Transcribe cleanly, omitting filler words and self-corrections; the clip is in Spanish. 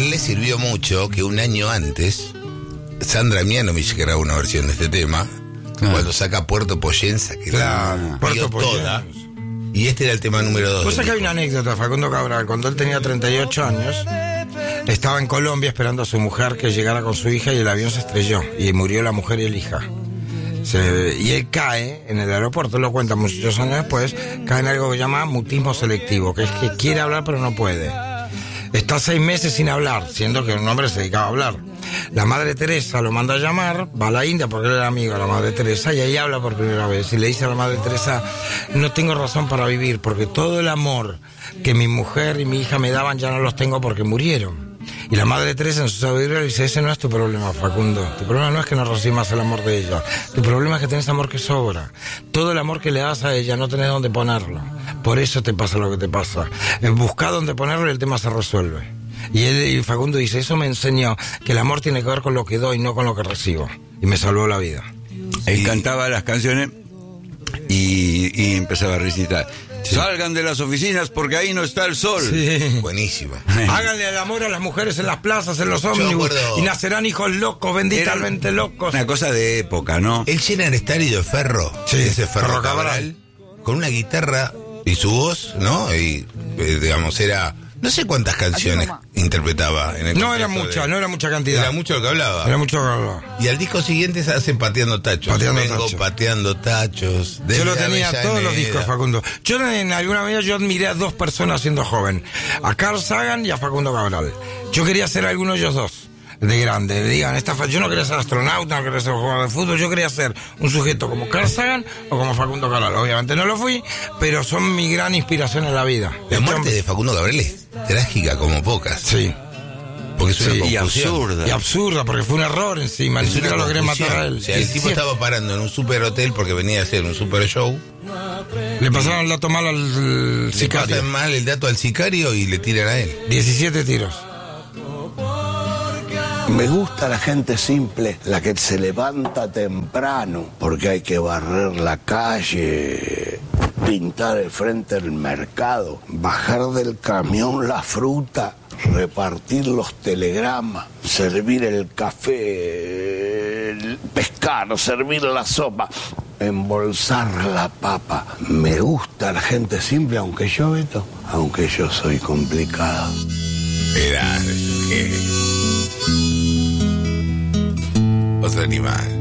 él le sirvió mucho que un año antes Sandra Mianovich graba una versión de este tema, cuando saca Puerto Poyensa, que la dio toda. Y este era el tema número 2. Pues es que hay una anécdota, Facundo Cabral. Cuando él tenía 38 años, estaba en Colombia esperando a su mujer que llegara con su hija y el avión se estrelló. Y murió la mujer y el hija. Y él cae en el aeropuerto, lo cuenta muchos años después, cae en algo que llama mutismo selectivo, que es que quiere hablar pero no puede. Está 6 meses sin hablar, siendo que un hombre se dedicaba a hablar. La Madre Teresa lo manda a llamar, va a la India porque él era amigo de la Madre Teresa y ahí habla por primera vez y le dice a la Madre Teresa: no tengo razón para vivir porque todo el amor que mi mujer y mi hija me daban ya no los tengo porque murieron. Y la Madre Teresa en su sabiduría le dice: ese no es tu problema, Facundo. Tu problema no es que no recibas el amor de ella. Tu problema es que tenés amor que sobra. Todo el amor que le das a ella no tenés dónde ponerlo. Por eso te pasa lo que te pasa. Buscá dónde ponerlo y el tema se resuelve. Y Facundo dice: eso me enseñó que el amor tiene que ver con lo que doy, no con lo que recibo. Y me salvó la vida. Él cantaba las canciones y empezaba a recitar. Sí. Salgan de las oficinas porque ahí no está el sol. Sí. Buenísima. Háganle el amor a las mujeres en las plazas, en los ómnibus, y nacerán hijos locos, benditalmente locos. Una cosa de época, ¿no? Él llena el estadio de Ferro, ese Ferro Cabral, con una guitarra y su voz, ¿no? Y digamos, era... No sé cuántas canciones interpretaba en el No era mucha, no era mucha cantidad. Era mucho lo que hablaba. Era mucho lo que hablaba. Y al disco siguiente se hace Pateando Tachos. Pateando Tachos. Yo lo tenía todos los discos, Facundo. Yo en alguna medida yo admiré a 2 personas siendo joven. A Carl Sagan y a Facundo Cabral. Yo quería ser alguno de ellos dos. De grande, digan, yo no quería ser astronauta, no quería ser jugador de fútbol, yo quería ser un sujeto como Carl Sagan o como Facundo Cabral. Obviamente no lo fui, pero son mi gran inspiración en la vida. La muerte de Facundo Cabral es trágica como pocas. Sí. Porque es una confusión. Y absurda, porque fue un error encima, ni siquiera lo quería matar a él. O sea, el tipo estaba parando en un super hotel porque venía a hacer un super show. Le pasaron el dato mal al sicario. Le pasan mal el dato al sicario y le tiran a él. 17 tiros. Me gusta la gente simple, la que se levanta temprano, porque hay que barrer la calle, pintar el frente del mercado, bajar del camión la fruta, repartir los telegramas, servir el café, el pescado, servir la sopa, embolsar la papa. Me gusta la gente simple, aunque yo, Beto, aunque yo soy complicado. Era otro animal.